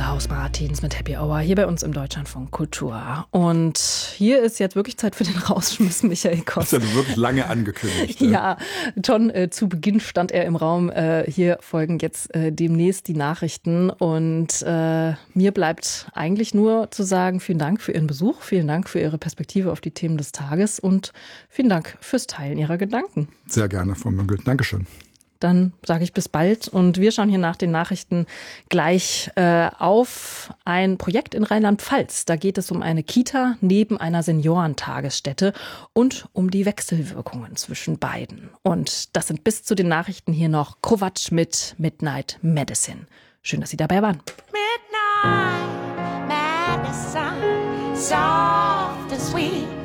Klaus Martins mit Happy Hour hier bei uns im Deutschlandfunk Kultur. Und hier ist jetzt wirklich Zeit für den Rausschmiss, Michael Kost. Das ist ja wirklich lange angekündigt. Ja, schon zu Beginn stand er im Raum. Hier folgen jetzt demnächst die Nachrichten. Und mir bleibt eigentlich nur zu sagen, vielen Dank für Ihren Besuch, vielen Dank für Ihre Perspektive auf die Themen des Tages und vielen Dank fürs Teilen Ihrer Gedanken. Sehr gerne, Frau Müngel. Dankeschön. Dann sage ich bis bald und wir schauen hier nach den Nachrichten gleich auf ein Projekt in Rheinland-Pfalz. Da geht es um eine Kita neben einer Seniorentagesstätte und um die Wechselwirkungen zwischen beiden. Und das sind bis zu den Nachrichten hier noch Kovac mit Midnight Medicine. Schön, dass Sie dabei waren. Midnight Medicine, soft and sweet.